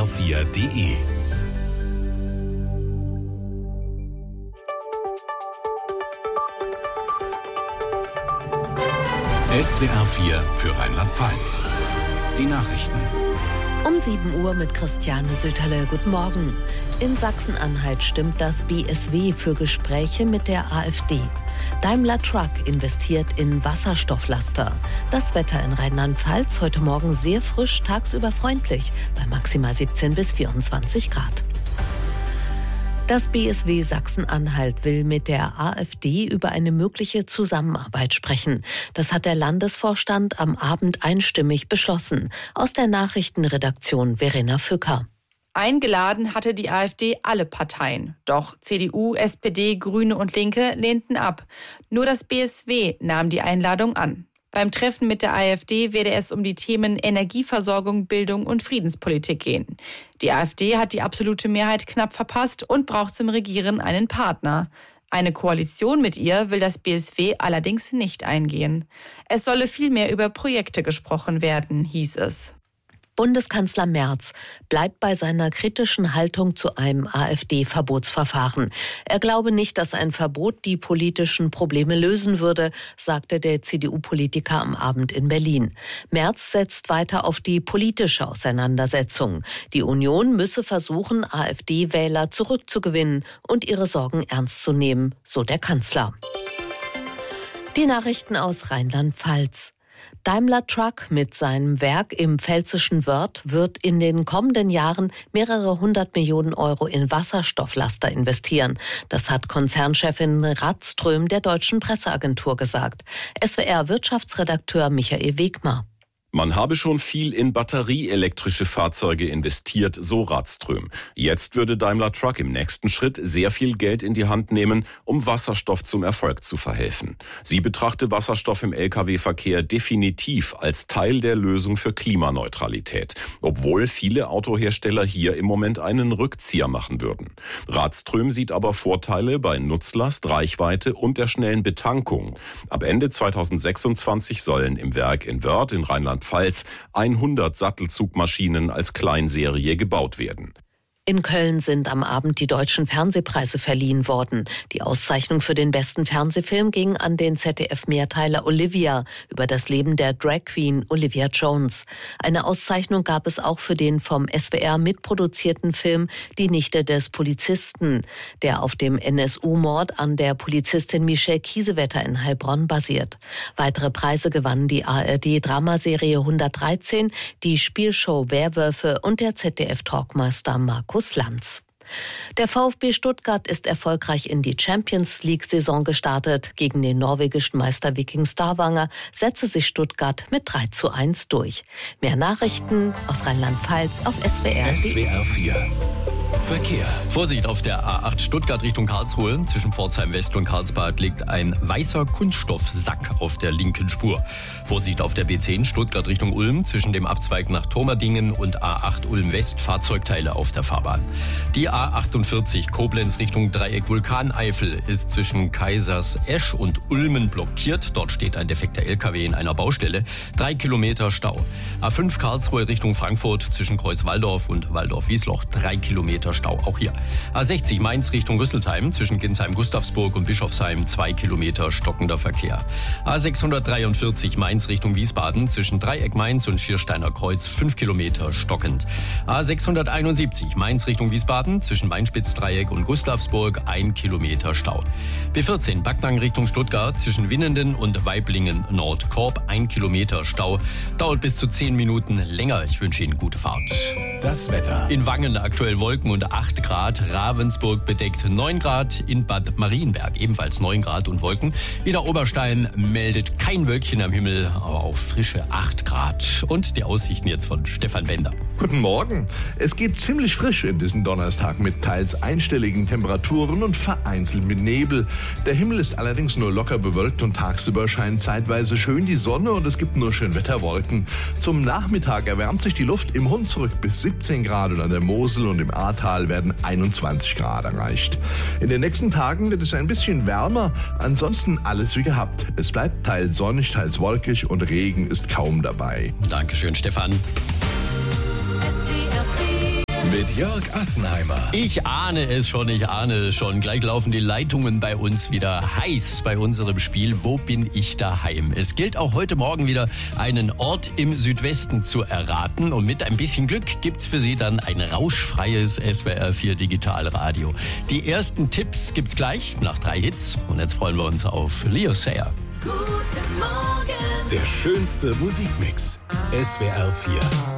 swr4.de. SWR4 für Rheinland-Pfalz. Die Nachrichten. Um 7 Uhr mit Christiane Söterle. Guten Morgen. In Sachsen-Anhalt stimmt das BSW für Gespräche mit der AfD. Daimler Truck investiert in Wasserstofflaster. Das Wetter in Rheinland-Pfalz heute Morgen sehr frisch, tagsüber freundlich, bei maximal 17 bis 24 Grad. Das BSW Sachsen-Anhalt will mit der AfD über eine mögliche Zusammenarbeit sprechen. Das hat der Landesvorstand am Abend einstimmig beschlossen. Aus der Nachrichtenredaktion Verena Fücker. Eingeladen hatte die AfD alle Parteien. Doch CDU, SPD, Grüne und Linke lehnten ab. Nur das BSW nahm die Einladung an. Beim Treffen mit der AfD werde es um die Themen Energieversorgung, Bildung und Friedenspolitik gehen. Die AfD hat die absolute Mehrheit knapp verpasst und braucht zum Regieren einen Partner. Eine Koalition mit ihr will das BSW allerdings nicht eingehen. Es solle vielmehr über Projekte gesprochen werden, hieß es. Bundeskanzler Merz bleibt bei seiner kritischen Haltung zu einem AfD-Verbotsverfahren. Er glaube nicht, dass ein Verbot die politischen Probleme lösen würde, sagte der CDU-Politiker am Abend in Berlin. Merz setzt weiter auf die politische Auseinandersetzung. Die Union müsse versuchen, AfD-Wähler zurückzugewinnen und ihre Sorgen ernst zu nehmen, so der Kanzler. Die Nachrichten aus Rheinland-Pfalz. Daimler Truck mit seinem Werk im pfälzischen Wörth wird in den kommenden Jahren mehrere 100 Millionen Euro in Wasserstofflaster investieren. Das hat Konzernchefin Radström der Deutschen Presseagentur gesagt. SWR-Wirtschaftsredakteur Michael Wegmar. Man habe schon viel in batterieelektrische Fahrzeuge investiert, so Radström. Jetzt würde Daimler Truck im nächsten Schritt sehr viel Geld in die Hand nehmen, um Wasserstoff zum Erfolg zu verhelfen. Sie betrachte Wasserstoff im Lkw-Verkehr definitiv als Teil der Lösung für Klimaneutralität, obwohl viele Autohersteller hier im Moment einen Rückzieher machen würden. Radström sieht aber Vorteile bei Nutzlast, Reichweite und der schnellen Betankung. Ab Ende 2026 sollen im Werk in Wörth in Rheinland-Pfalz 100 Sattelzugmaschinen als Kleinserie gebaut werden. In Köln sind am Abend die Deutschen Fernsehpreise verliehen worden. Die Auszeichnung für den besten Fernsehfilm ging an den ZDF-Mehrteiler Olivia über das Leben der Drag Queen Olivia Jones. Eine Auszeichnung gab es auch für den vom SWR mitproduzierten Film Die Nichte des Polizisten, der auf dem NSU-Mord an der Polizistin Michelle Kiesewetter in Heilbronn basiert. Weitere Preise gewannen die ARD-Dramaserie 113, die Spielshow Werwölfe und der ZDF-Talkmaster Markus Lanz. Der VfB Stuttgart ist erfolgreich in die Champions-League-Saison gestartet. Gegen den norwegischen Meister Viking Stavanger setzte sich Stuttgart mit 3:1 durch. Mehr Nachrichten aus Rheinland-Pfalz auf SWR. SWR4 Verkehr. Vorsicht auf der A8 Stuttgart Richtung Karlsruhe. Zwischen Pforzheim West und Karlsbad liegt ein weißer Kunststoffsack auf der linken Spur. Vorsicht auf der B10 Stuttgart Richtung Ulm. Zwischen dem Abzweig nach Thomerdingen und A8 Ulm West Fahrzeugteile auf der Fahrbahn. Die A48 Koblenz Richtung Dreieck Vulkaneifel ist zwischen Kaisersesch und Ulmen blockiert. Dort steht ein defekter LKW in einer Baustelle. 3 Kilometer Stau. A5 Karlsruhe Richtung Frankfurt zwischen Kreuzwaldorf und Waldorf-Wiesloch. 3 Kilometer Stau, auch hier. A60 Mainz Richtung Rüsselsheim, zwischen Ginsheim-Gustavsburg und Bischofsheim 2 Kilometer stockender Verkehr. A643 Mainz Richtung Wiesbaden, zwischen Dreieck Mainz und Schiersteiner Kreuz 5 Kilometer stockend. A671 Mainz Richtung Wiesbaden, zwischen Mainspitzdreieck und Gustavsburg 1 Kilometer Stau. B14 Backnang Richtung Stuttgart, zwischen Winnenden und Weiblingen Nordkorb 1 Kilometer Stau. Dauert bis zu 10 Minuten länger. Ich wünsche Ihnen gute Fahrt. Das Wetter. In Wangen aktuell Wolken und 8 Grad, Ravensburg bedeckt 9 Grad, in Bad Marienberg ebenfalls 9 Grad und Wolken. Wieder Oberstein meldet kein Wölkchen am Himmel, aber auch frische 8 Grad. Und die Aussichten jetzt von Stefan Bender. Guten Morgen. Es geht ziemlich frisch in diesen Donnerstag mit teils einstelligen Temperaturen und vereinzelt mit Nebel. Der Himmel ist allerdings nur locker bewölkt und tagsüber scheint zeitweise schön die Sonne und es gibt nur Schönwetterwolken. Zum Nachmittag erwärmt sich die Luft im Hunsrück bis 17 Grad und an der Mosel und im Ahrtal werden 21 Grad erreicht. In den nächsten Tagen wird es ein bisschen wärmer, ansonsten alles wie gehabt. Es bleibt teils sonnig, teils wolkig und Regen ist kaum dabei. Dankeschön, Stefan. Mit Jörg Assenheimer. Ich ahne es schon. Gleich laufen die Leitungen bei uns wieder heiß bei unserem Spiel Wo bin ich daheim? Es gilt auch heute Morgen wieder, einen Ort im Südwesten zu erraten. Und mit ein bisschen Glück gibt's für Sie dann ein rauschfreies SWR4 Digitalradio. Die ersten Tipps gibt's gleich nach 3 Hits. Und jetzt freuen wir uns auf Leo Sayer. Guten Morgen. Der schönste Musikmix. SWR4.